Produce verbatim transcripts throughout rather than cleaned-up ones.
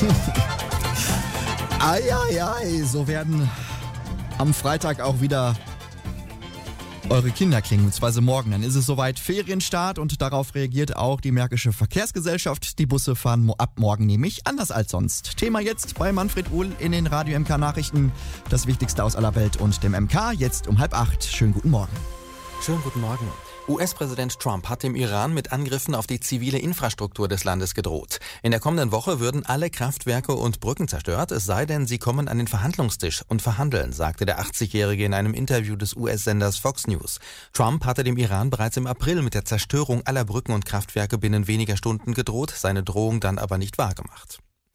Ei, ei, ei, so werden am Freitag auch wieder eure Kinder klingen, beziehungsweise morgen. Dann ist es soweit Ferienstart und darauf reagiert auch die Märkische Verkehrsgesellschaft. Die Busse fahren mo- ab morgen nämlich anders als sonst. Thema jetzt bei Manfred Uhl in den Radio M K Nachrichten. Das Wichtigste aus aller Welt und dem M K jetzt um halb acht. Schönen guten Morgen. Schönen guten Morgen. U S-Präsident Trump hat dem Iran mit Angriffen auf die zivile Infrastruktur des Landes gedroht. In der kommenden Woche würden alle Kraftwerke und Brücken zerstört, es sei denn, sie kommen an den Verhandlungstisch und verhandeln, sagte der achtzigjährige in einem Interview des U S-Senders Fox News. Trump hatte dem Iran bereits im April mit der Zerstörung aller Brücken und Kraftwerke binnen weniger Stunden gedroht, seine Drohung dann aber nicht wahrgemacht.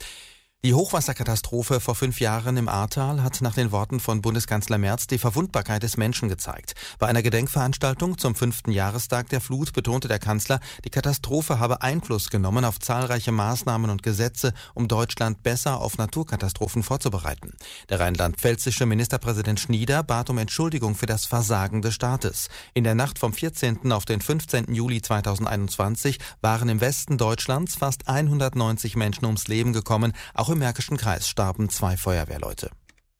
Die Hochwasserkatastrophe vor fünf Jahren im Ahrtal hat nach den Worten von Bundeskanzler Merz die Verwundbarkeit des Menschen gezeigt. Bei einer Gedenkveranstaltung zum fünften Jahrestag der Flut betonte der Kanzler, die Katastrophe habe Einfluss genommen auf zahlreiche Maßnahmen und Gesetze, um Deutschland besser auf Naturkatastrophen vorzubereiten. Der rheinland-pfälzische Ministerpräsident Schnieder bat um Entschuldigung für das Versagen des Staates. In der Nacht vom vierzehnten auf den fünfzehnten Juli zweitausendeinundzwanzig waren im Westen Deutschlands fast hundertneunzig Menschen ums Leben gekommen. Auch im Märkischen Kreis starben zwei Feuerwehrleute.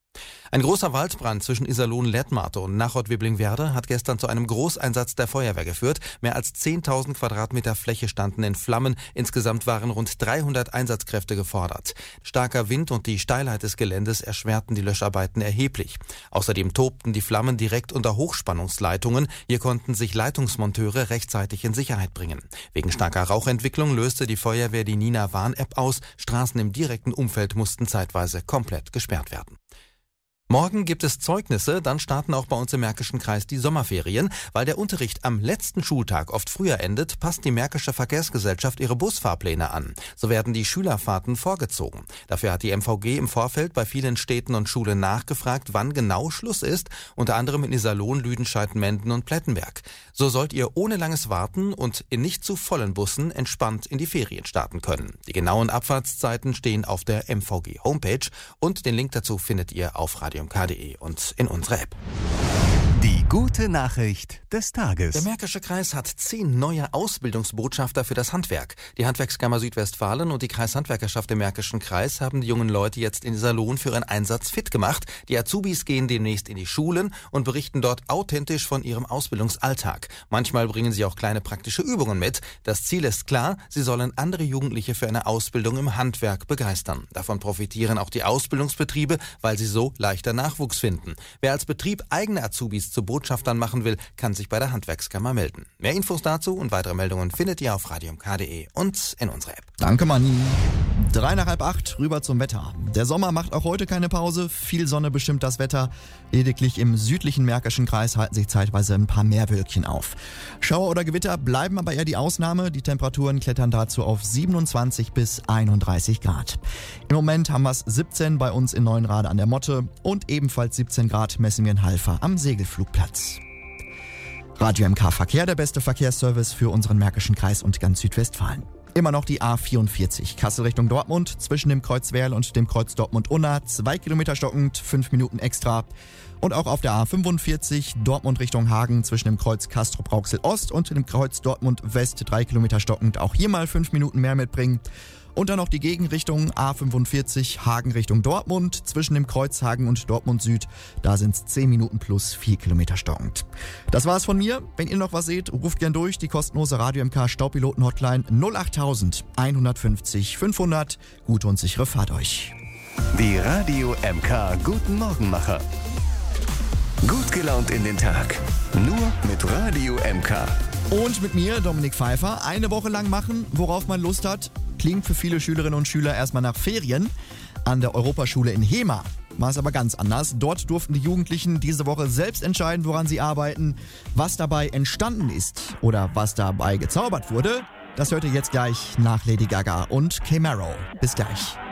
Ein großer Waldbrand zwischen Iserlohn-Lettmate und Nachod-Wiblingwerde hat gestern zu einem Großeinsatz der Feuerwehr geführt. Mehr als zehntausend Quadratmeter Fläche standen in Flammen. Insgesamt waren rund dreihundert Einsatzkräfte gefordert. Starker Wind und die Steilheit des Geländes erschwerten die Löscharbeiten erheblich. Außerdem tobten die Flammen direkt unter Hochspannungsleitungen. Hier konnten sich Leitungsmonteure rechtzeitig in Sicherheit bringen. Wegen starker Rauchentwicklung löste die Feuerwehr die Nina-Warn-App aus. Straßen im direkten Umfeld mussten zeitweise komplett gesperrt werden. Morgen gibt es Zeugnisse, dann starten auch bei uns im Märkischen Kreis die Sommerferien. Weil der Unterricht am letzten Schultag oft früher endet, passt die Märkische Verkehrsgesellschaft ihre Busfahrpläne an. So werden die Schülerfahrten vorgezogen. Dafür hat die M V G im Vorfeld bei vielen Städten und Schulen nachgefragt, wann genau Schluss ist, unter anderem in Iserlohn, Lüdenscheid, Menden und Plettenberg. So sollt ihr ohne langes Warten und in nicht zu vollen Bussen entspannt in die Ferien starten können. Die genauen Abfahrtszeiten stehen auf der M V G Homepage und den Link dazu findet ihr auf radio m k punkt d e und in unserer App. Die gute Nachricht des Tages. Der Märkische Kreis hat zehn neue Ausbildungsbotschafter für das Handwerk. Die Handwerkskammer Südwestfalen und die Kreishandwerkerschaft im Märkischen Kreis haben die jungen Leute jetzt in Iserlohn für ihren Einsatz fit gemacht. Die Azubis gehen demnächst in die Schulen und berichten dort authentisch von ihrem Ausbildungsalltag. Manchmal bringen sie auch kleine praktische Übungen mit. Das Ziel ist klar, sie sollen andere Jugendliche für eine Ausbildung im Handwerk begeistern. Davon profitieren auch die Ausbildungsbetriebe, weil sie so leichter Nachwuchs finden. Wer als Betrieb eigene Azubis zu Botschaftern machen will, kann sich bei der Handwerkskammer melden. Mehr Infos dazu und weitere Meldungen findet ihr auf radio m k punkt d e und in unserer App. Danke, Manni. Drei nach halb acht, rüber zum Wetter. Der Sommer macht auch heute keine Pause. Viel Sonne bestimmt das Wetter. Lediglich im südlichen Märkischen Kreis halten sich zeitweise ein paar Meerwölkchen auf. Schauer oder Gewitter bleiben aber eher die Ausnahme. Die Temperaturen klettern dazu auf siebenundzwanzig bis einunddreißig Grad. Im Moment haben wir es siebzehn bei uns in Neuenrade an der Motte und ebenfalls siebzehn Grad messen wir in Halver am Segelflugplatz. Radio M K Verkehr, der beste Verkehrsservice für unseren Märkischen Kreis und ganz Südwestfalen. Immer noch die A vierundvierzig, Kassel Richtung Dortmund, zwischen dem Kreuz Werl und dem Kreuz Dortmund-Unna, zwei Kilometer stockend, fünf Minuten extra. Und auch auf der A fünfundvierzig, Dortmund Richtung Hagen, zwischen dem Kreuz Castrop-Rauxel-Ost und dem Kreuz Dortmund-West, drei Kilometer stockend, auch hier mal fünf Minuten mehr mitbringen. Und dann noch die Gegenrichtung A fünfundvierzig, Hagen Richtung Dortmund, zwischen dem Kreuz Hagen und Dortmund Süd, da sind es zehn Minuten plus vier Kilometer stockend. Das war's von mir. Wenn ihr noch was seht, ruft gern durch, die kostenlose Radio M K Staubpiloten-Hotline null acht eins fünfzig fünfhundert. Gute und sichere Fahrt euch. Die Radio M K Guten Morgenmacher. Gut gelaunt in den Tag. Nur mit Radio M K. Und mit mir, Dominik Pfeiffer, eine Woche lang machen, worauf man Lust hat. Klingt für viele Schülerinnen und Schüler erstmal nach Ferien. An der Europaschule in Hemer war es aber ganz anders. Dort durften die Jugendlichen diese Woche selbst entscheiden, woran sie arbeiten. Was dabei entstanden ist oder was dabei gezaubert wurde, das hört ihr jetzt gleich nach Lady Gaga und K-Maro. Bis gleich.